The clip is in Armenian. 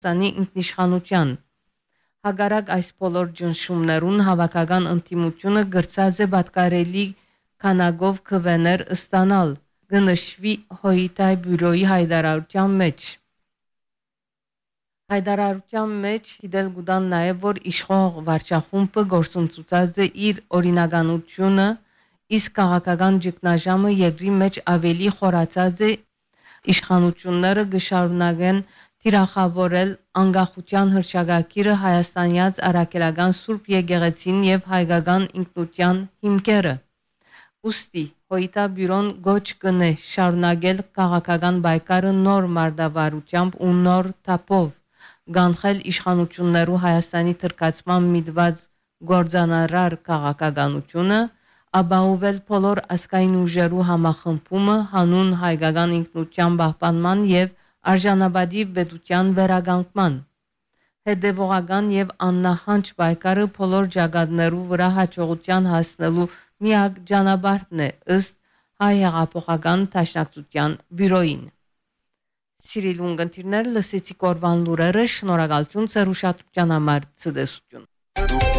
Հայաստանի ինքնիշխանության։ Հակառակ այս բոլոր ճնշումներուն հավաքական ընդդիմությունը գրծած է պատկառելի քանակով քվեներ ստանալ, կնշվի հոյիտայ բյուրոյի հայտարարության մեջ։ Հայտարարության մեջ դիտել գուտան նաև, որ իշխող վարչախումբը գործընծուցած է իր օրինականությունը, իսկ քաղաքական ճգնաժամը երկրի մեջ ավելի խորացած է, իշխանությունները կշարունակեն թիրախավորել անկախության հռչակագիրը հայաստանյաց առաքելական Սուրբ Եկեղեցին եւ հայկական ինքնության հիմքերը։ Ոստի հոյիտա բյուրոն գոչ կնե շարունակել քաղաքական պայքարը նոր մարտավարությամբ ու նոր թափով, գանխել իշխանություններու Հայաստանի թրկացման միտված գործանարար քաղաքականությունը, ապահովել բոլոր ազգային ուժերու համախմբումը հանուն հայկական ինքնության պահպանման եւ արժանապատիվ պետության վերականգնման։ Հետևողական եւ աննախանջ պայքարը բոլոր ճակատներու վրա հաջողության հասնելու միակ ճանապարհն է ըստ հայ հեղափոխական դաշնակցության բյուրոյին։ Սիրելի ունկնդիրներ, լսեցի կորվան լուրերը, շնորհակալություն ձեր ուշադրության համար, ցտեսություն։